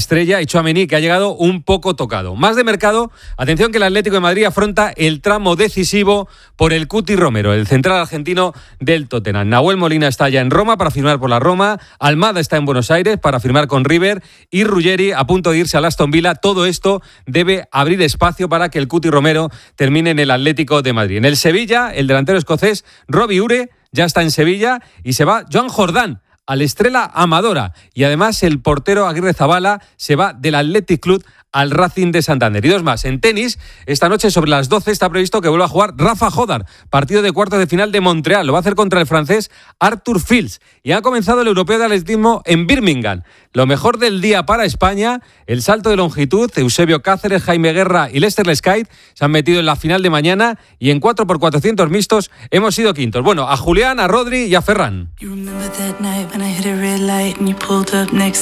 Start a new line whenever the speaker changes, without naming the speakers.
estrella, y Tchouaméni, que ha llegado un poco tocado. Más de mercado, atención que el Atlético de Madrid afronta el tramo decisivo por el Cuti Romero, el central argentino del Tottenham. Nahuel Molina está ya en Roma para firmar por la Roma, Almada está en Buenos Aires para firmar con River y Ruggeri a punto de irse al Aston Villa. Todo esto debe abrir espacio para que el Cuti Romero termine en el Atlético de Madrid. En el Sevilla, el delantero escocés Robbie Ure ya está en Sevilla y se va Joan Jordán al Estrela Amadora, y además el portero Aguirre Zabala se va del Athletic Club al Racing de Santander. Y dos más. En tenis, esta noche sobre las 12 está previsto que vuelva a jugar Rafa Jodar, partido de cuartos de final de Montreal. Lo va a hacer contra el francés Arthur Fils. Y ha comenzado el Europeo de Atletismo en Birmingham. Lo mejor del día para España, el salto de longitud, Eusebio Cáceres, Jaime Guerra y Lester Lescait se han metido en la final de mañana, y en 4x400 mixtos hemos sido quintos. Bueno, a Julián, a Rodri y a Ferran.